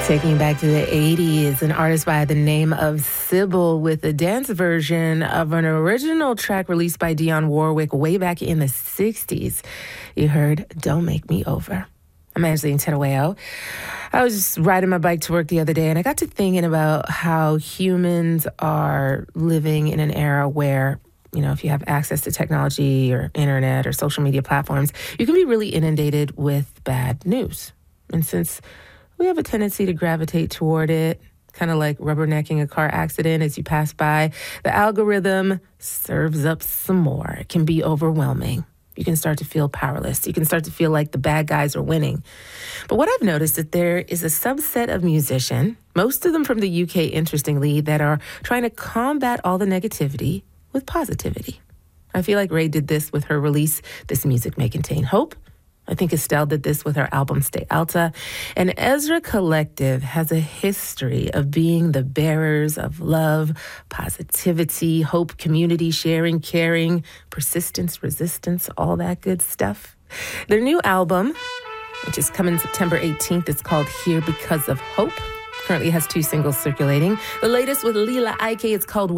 Taking back to the 80s, an artist by the name of Sybil with a dance version of an original track released by Dionne Warwick way back in the 60s. You heard Don't Make Me Over. I'm Angeline Terueo. I was just riding my bike to work the other day, and I got to thinking about how humans are living in an era where, you know, if you have access to technology or internet or social media platforms, you can be really inundated with bad news. And since we have a tendency to gravitate toward it, kind of like rubbernecking a car accident as you pass by, the algorithm serves up some more. It can be overwhelming. You can start to feel powerless. You can start to feel like the bad guys are winning. But what I've noticed is that there is a subset of musicians, most of them from the UK, interestingly, that are trying to combat all the negativity with positivity. I feel like Raye did this with her release, This Music May Contain Hope. I think Estelle did this with her album Stay Alta. And Ezra Collective has a history of being the bearers of love, positivity, hope, community, sharing, caring, persistence, resistance, all that good stuff. Their new album, which is coming September 18th, is called Here Because of Hope. Currently has 2 singles circulating. The latest with Lila Ike, it's called